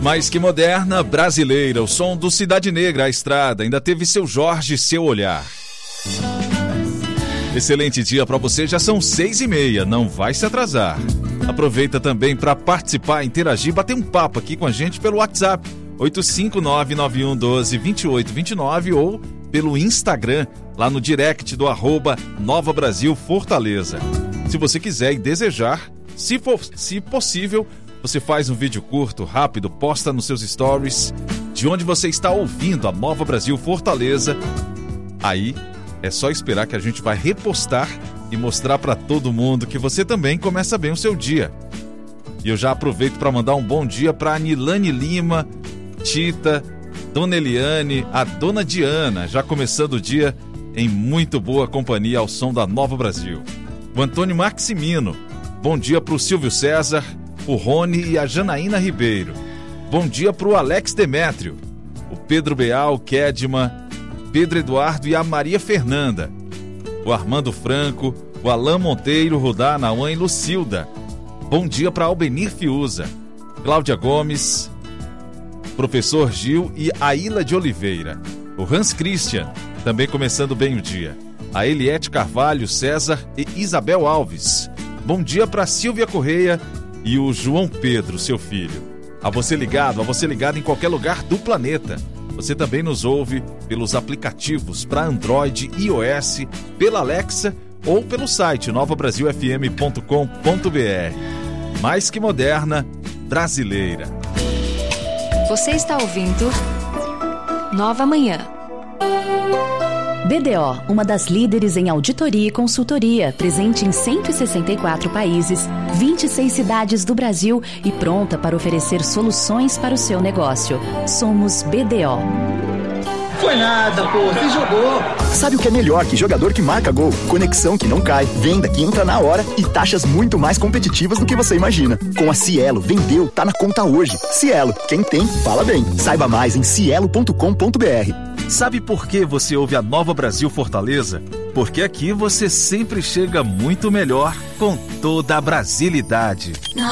Mais que moderna, brasileira, o som do Cidade Negra, a estrada, ainda teve Seu Jorge, Seu Olhar. Excelente dia para você, já são 6h30, não vai se atrasar. Aproveita também para participar, interagir, bater um papo aqui com a gente pelo WhatsApp 85991122829 ou pelo Instagram, lá no direct do @Nova Brasil Fortaleza. Se você quiser e desejar, se possível, você faz um vídeo curto, rápido, posta nos seus stories de onde você está ouvindo a Nova Brasil Fortaleza. Aí é só esperar que a gente vai repostar e mostrar para todo mundo que você também começa bem o seu dia. E eu já aproveito para mandar um bom dia para a Nilane Lima, Tita, Dona Eliane, a Dona Diana, já começando o dia em muito boa companhia ao som da Nova Brasil. O Antônio Maximino, bom dia para o Silvio César, o Rony e a Janaína Ribeiro. Bom dia para o Alex Demétrio, o Pedro Beal, Kedma, Pedro Eduardo e a Maria Fernanda, o Armando Franco, o Alain Monteiro, Rudá, Nauã e Lucilda. Bom dia para Albenir Fiuza, Cláudia Gomes, Professor Gil e a Ilha de Oliveira. O Hans Christian, também começando bem o dia. A Eliette Carvalho, César e Isabel Alves. Bom dia para Silvia Correia e o João Pedro, seu filho. A você ligado em qualquer lugar do planeta. Você também nos ouve pelos aplicativos para Android e iOS, pela Alexa ou pelo site novabrasilfm.com.br. Mais que moderna, brasileira. Você está ouvindo Nova Manhã. BDO, uma das líderes em auditoria e consultoria, presente em 164 países, 26 cidades do Brasil e pronta para oferecer soluções para o seu negócio. Somos BDO. Foi nada, pô, você jogou. Sabe o que é melhor que jogador que marca gol? Conexão que não cai, venda que entra na hora e taxas muito mais competitivas do que você imagina. Com a Cielo, vendeu, tá na conta hoje. Cielo, quem tem, fala bem. Saiba mais em cielo.com.br. Sabe por que você ouve a Nova Brasil Fortaleza? Porque aqui você sempre chega muito melhor com toda a brasilidade.